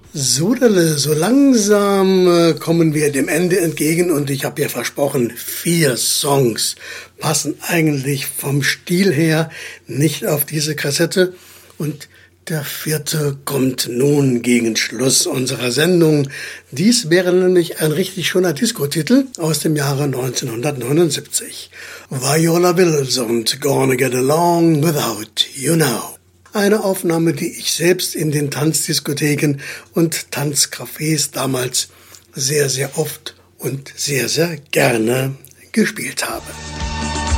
Sodele, so langsam kommen wir dem Ende entgegen und ich habe ja versprochen, 4 Songs passen eigentlich vom Stil her nicht auf diese Kassette und der 4. kommt nun gegen Schluss unserer Sendung. Dies wäre nämlich ein richtig schöner Disco-Titel aus dem Jahre 1979. Viola Wills und Gonna Get Along Without You Now. Eine Aufnahme, die ich selbst in den Tanzdiskotheken und Tanzcafés damals sehr, sehr oft und sehr, sehr gerne gespielt habe.